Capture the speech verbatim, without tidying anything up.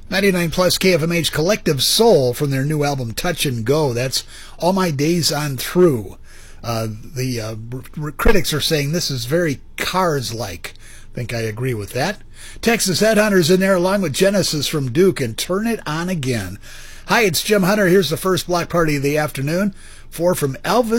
ninety-nine plus K F M H Collective Soul from their new album Touch and Go. That's All My Days On Through. Uh, the uh, r- critics are saying this is very Cars-like. I think I agree with that. Texas Headhunters in there along with Genesis from Duke and Turn It On Again. Hi, it's Jim Hunter. Here's the first block party of the afternoon. Four from Elvis